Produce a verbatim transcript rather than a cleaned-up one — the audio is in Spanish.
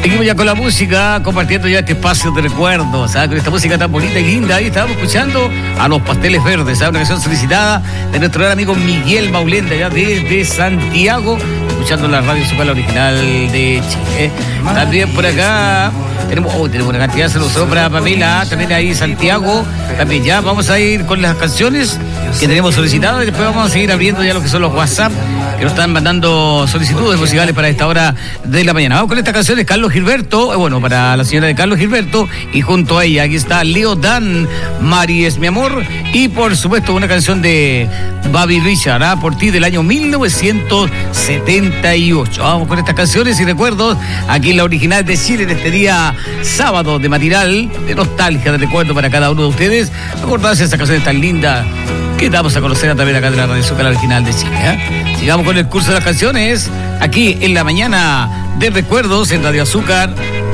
Seguimos ya con la música, compartiendo ya este espacio de recuerdos, ¿sabes? Con esta música tan bonita y linda. Ahí estábamos escuchando a Los Pasteles Verdes, ¿sabes? Una canción solicitada de nuestro gran amigo Miguel Maulenda, ya desde Santiago, escuchando la radio Azúcar, la original de Chile. También por acá tenemos, oh, tenemos una cantidad de saludos para Pamela, también ahí Santiago. También ya vamos a ir con las canciones que tenemos solicitadas y después vamos a seguir abriendo ya lo que son los WhatsApp que nos están mandando solicitudes musicales para esta hora de la mañana. Vamos con estas canciones, Carlos Gilberto, eh, bueno, para la señora de Carlos Gilberto, y junto a ella aquí está Leo Dan, Mari es mi amor, y por supuesto una canción de Bobby Richard, ¿ah? Por ti, del año mil novecientos setenta y ocho. Vamos con estas canciones y recuerdos aquí en la original de Chile, en este día sábado de matinal, de nostalgia, de recuerdo para cada uno de ustedes. Recordarse esas canciones tan lindas que damos a conocer a través de acá de la Radio Azúcar, la original de Chile, ¿eh? Sigamos con el curso de las canciones aquí en la mañana de recuerdos en Radio Azúcar,